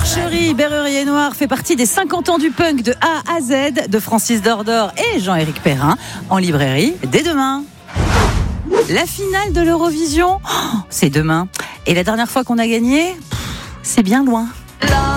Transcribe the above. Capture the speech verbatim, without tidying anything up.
Porcherie, Berrurier et Noir fait partie des cinquante ans du punk de A à Z de Francis Dordor et Jean-Éric Perrin en librairie dès demain. La finale de l'Eurovision, oh, c'est demain. Et la dernière fois qu'on a gagné, c'est bien loin.